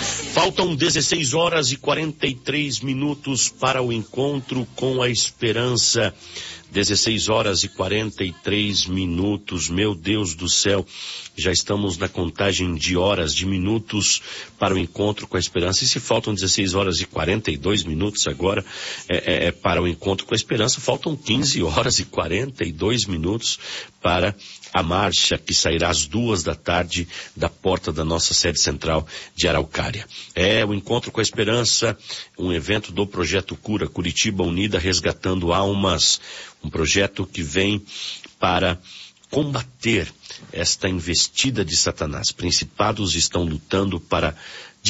Faltam 16 horas e 43 minutos para o encontro com a esperança. 16 horas e 43 minutos, meu Deus do céu, já estamos na contagem de horas, de minutos para o encontro com a esperança. E se faltam 16 horas e 42 minutos agora para o encontro com a esperança, faltam 15 horas e 42 minutos para a marcha que sairá às 14h da porta da nossa sede central de Araucária. O Encontro com a Esperança, um evento do Projeto Cura, Curitiba Unida Resgatando Almas, um projeto que vem para combater esta investida de Satanás. Principados estão lutando para